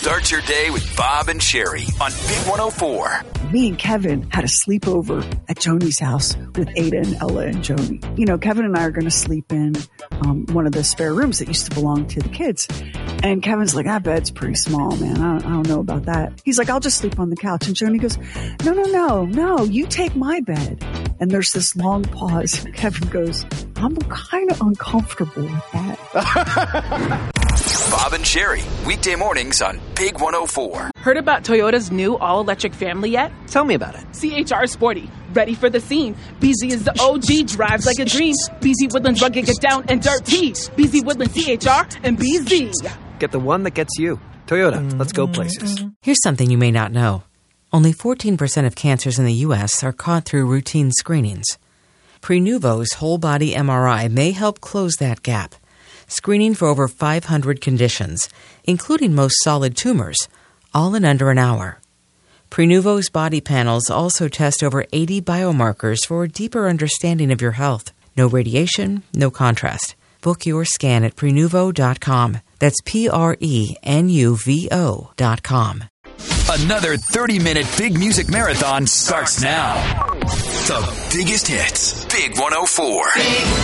Start your day with Bob and Sherry on Big 104. Me and Kevin had a sleepover at Joni's house with Ada and Ella and Joni. You know, Kevin and I are going to sleep in one of the spare rooms that used to belong to the kids. And Kevin's like, that bed's pretty small, man. I don't know about that. He's like, I'll just sleep on the couch. And Joni goes, no, you take my bed. And there's this long pause. Kevin goes, I'm kind of uncomfortable with that. Bob and Sherry, weekday mornings on Big 104. Heard about Toyota's new all-electric family yet? Tell me about it. CHR Sporty, ready for the scene. BZ is the OG, drives like a dream. BZ Woodlands rugged, get down and dirty. BZ Woodlands CHR and BZ. Get the one that gets you. Toyota, let's go places. Here's something you may not know. Only 14% of cancers in the U.S. are caught through routine screenings. Prenuvo's whole-body MRI may help close that gap, screening for over 500 conditions, including most solid tumors, all in under an hour. Prenuvo's body panels also test over 80 biomarkers for a deeper understanding of your health. No radiation, no contrast. Book your scan at Prenuvo.com. That's Prenuvo.com. Another 30-minute big music marathon starts now. The biggest hits. Big 104. Big